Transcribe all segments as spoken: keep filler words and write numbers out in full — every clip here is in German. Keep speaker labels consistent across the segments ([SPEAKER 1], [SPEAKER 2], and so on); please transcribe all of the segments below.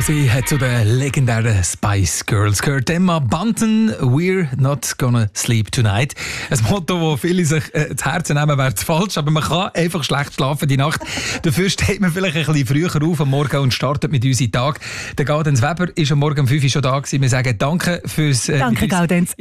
[SPEAKER 1] Sie hat zu den legendären Spice Girls gehört. Emma Bunton, «We're not gonna sleep tonight». Ein Motto, das viele sich äh, zu Herzen nehmen, wäre zu falsch, aber man kann einfach schlecht schlafen die Nacht. Dafür steht man vielleicht ein bisschen früher auf am Morgen und startet mit unserem Tag. Der Gaudenz Weber ist am Morgen um fünf Uhr schon da gewesen. Wir sagen danke fürs... Äh,
[SPEAKER 2] danke, Gaudenz.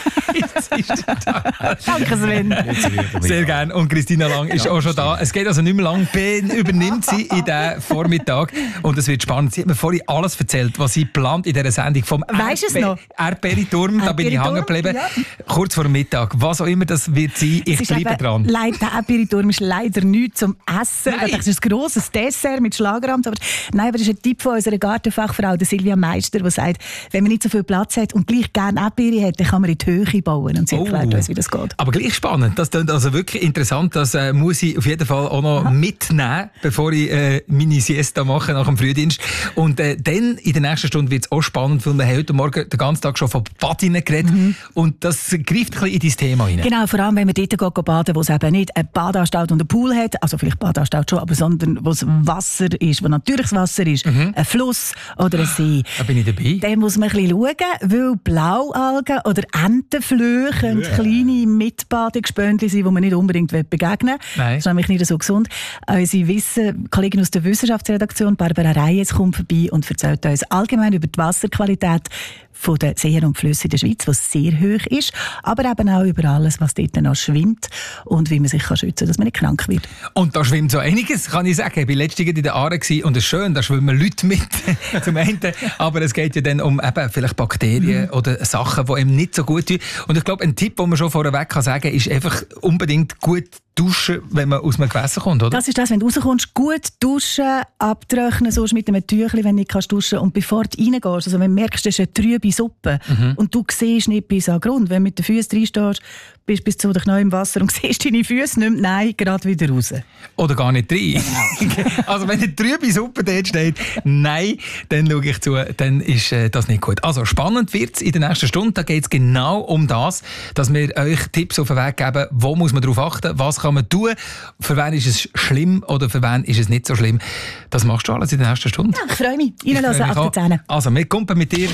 [SPEAKER 2] Danke, Sven.
[SPEAKER 1] Sehr gerne. Und Christina Lang ist auch schon da. Es geht also nicht mehr lang. Ben übernimmt sie in diesen Vormittag. Und es wird spannend. Sie hat mir vorhin alles erzählt, was sie plant in dieser Sendung vom Erdbeerturm. Da bin ich hängen geblieben. Ja. Kurz vor dem Mittag. Was auch immer das wird sein, ich bleibe eben, dran.
[SPEAKER 2] Leid, der Erdbeerturm ist leider nichts zum Essen. Nein. Das ist ein grosses Dessert mit Schlagerabend. Aber, nein, aber das ist ein Tipp von unserer Gartenfachfrau, der Silvia Meister, die sagt, wenn man nicht so viel Platz hat und gleich gerne Erdbeere hat, dann kann man in die Höhe bauen. Und sie
[SPEAKER 1] oh.
[SPEAKER 2] erklärt uns, wie das geht.
[SPEAKER 1] Aber gleich spannend. Das klingt also wirklich interessant. Das äh, muss ich auf jeden Fall auch noch Aha. mitnehmen, bevor ich äh, meine Siesta mache nach dem Frühdienst. Und äh, dann in der nächsten Stunde wird es auch spannend, weil wir heute Morgen den ganzen Tag schon von Baden geredet mhm. und das greift ein bisschen in dein Thema hinein.
[SPEAKER 2] Genau, vor allem wenn man dort geht, baden, wo es eben nicht eine Badanstalt und einen Pool hat, also vielleicht Badanstalt schon, aber sondern wo es Wasser ist, wo natürliches Wasser ist, mhm. ein Fluss oder ein See.
[SPEAKER 1] Da bin ich dabei.
[SPEAKER 2] Dann muss man ein bisschen schauen, weil Blaualgen oder Entenflöhe können yeah. kleine Mitbadegespöntchen sein, die man nicht unbedingt begegnen will. Das ist nämlich nicht so gesund. Unsere Wissen, Kollegin aus der Wissenschaftsredaktion, Barbara Reyes, kommt vorbei und erzählt uns allgemein über die Wasserqualität von den Seen und Flüssen in der Schweiz, was sehr hoch ist, aber eben auch über alles, was dort noch schwimmt und wie man sich schützen kann, dass man nicht krank wird.
[SPEAKER 1] Und da schwimmt so einiges, kann ich sagen. Ich war letztens in der Aare und es ist schön, da schwimmen Leute mit, zum einen, aber es geht ja dann um eben vielleicht Bakterien mhm. oder Sachen, die einem nicht so gut tun. Und ich glaube, ein Tipp, den man schon vorweg kann sagen kann, ist einfach unbedingt gut duschen, wenn man aus einem Gewässer kommt, oder?
[SPEAKER 2] Das ist das, wenn du rauskommst, gut duschen, abtrocknen, sonst mit einem Tüchlein, wenn du nicht kannst duschen. Und bevor du reingehst, also wenn du merkst, das ist eine trübe Suppe mhm. und du siehst nicht bis an den Grund, wenn du mit den Füßen reinstehst, bist bis zu den Knien im Wasser und siehst deine Füße nicht mehr, nein, gerade wieder raus.
[SPEAKER 1] Oder gar nicht rein. Also wenn eine trübe Suppe dort steht, nein, dann schaue ich zu, dann ist äh, das nicht gut. Also spannend wird es in der nächsten Stunde, da geht es genau um das, dass wir euch Tipps auf den Weg geben, wo muss man darauf achten, was kann man tun, für wen ist es schlimm oder für wen ist es nicht so schlimm. Das machst du alles in der nächsten Stunde.
[SPEAKER 2] Ja, ich freue mich. Reinlassen ab der Zähne.
[SPEAKER 1] Also wir kommen mit dir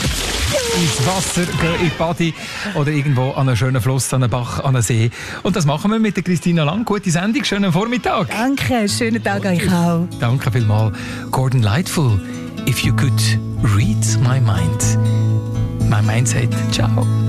[SPEAKER 1] ins Wasser, gehen in die Badi oder irgendwo an einen schönen Fluss, an einen Bach, an einen See. Und das machen wir mit der Christina Lang. Gute Sendung, schönen Vormittag.
[SPEAKER 2] Danke, schönen Tag euch auch.
[SPEAKER 1] Danke vielmals. Gordon Lightfool, if you could read my mind. My mind said ciao.